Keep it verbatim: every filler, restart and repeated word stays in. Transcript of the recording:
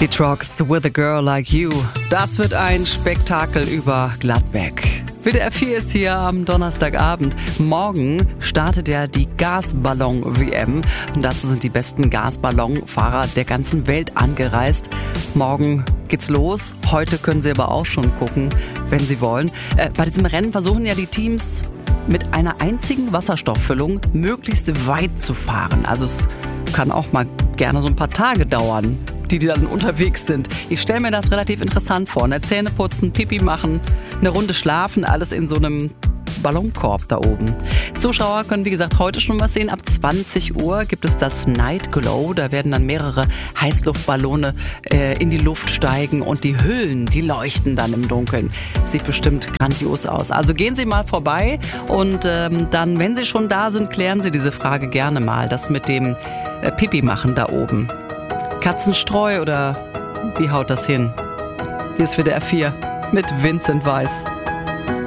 Die Trucks with a Girl Like You. Das wird ein Spektakel über Gladbeck. W D R vier ist hier am Donnerstagabend. Morgen startet ja die Gasballon-W M. Und dazu sind die besten Gasballonfahrer der ganzen Welt angereist. Morgen geht's los. Heute können Sie aber auch schon gucken, wenn Sie wollen. Äh, bei diesem Rennen versuchen ja die Teams mit einer einzigen Wasserstofffüllung möglichst weit zu fahren. Also es kann auch mal gerne so ein paar Tage dauern, die die dann unterwegs sind. Ich stelle mir das relativ interessant vor. Ne? Zähne putzen, Pipi machen, eine Runde schlafen, alles in so einem Ballonkorb da oben. Zuschauer können, wie gesagt, heute schon was sehen. Ab zwanzig Uhr gibt es das Night Glow. Da werden dann mehrere Heißluftballone äh, in die Luft steigen und die Hüllen, die leuchten dann im Dunkeln. Sieht bestimmt grandios aus. Also gehen Sie mal vorbei und ähm, dann, wenn Sie schon da sind, klären Sie diese Frage gerne mal. Das mit dem äh, Pipi machen da oben. Katzenstreu oder wie haut das hin? Hier ist W D R vier mit Vincent Weiss.